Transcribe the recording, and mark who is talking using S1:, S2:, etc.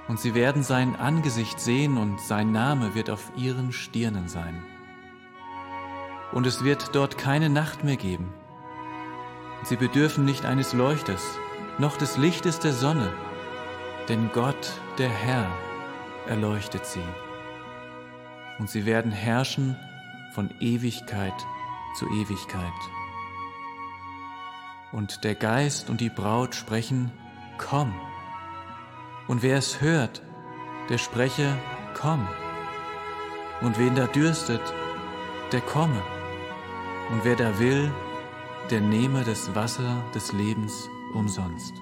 S1: Und sie werden sein Angesicht sehen und sein Name wird auf ihren Stirnen sein. Und es wird dort keine Nacht mehr geben. Sie bedürfen nicht eines Leuchters, noch des Lichtes der Sonne, denn Gott, der Herr, erleuchtet sie. Und sie werden herrschen von Ewigkeit zu Ewigkeit. Und der Geist und die Braut sprechen, komm. Und wer es hört, der spreche, komm. Und wen da dürstet, der komme. Und wer da will, der nehme das Wasser des Lebens umsonst.